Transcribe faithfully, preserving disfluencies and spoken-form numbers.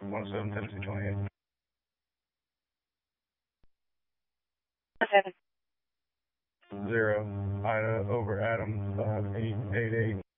one oh seven, Tennessee twenty-eight. Seven. Zero. Ida over Adam, five eight eight eight.